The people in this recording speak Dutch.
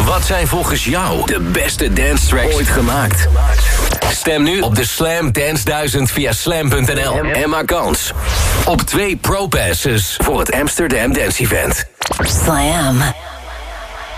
Wat zijn volgens jou de beste dance tracks ooit gemaakt? Stem nu op de Slam Dance 1000 via slam.nl en maak kans op 2 Pro Passes voor het Amsterdam Dance Event. Slam.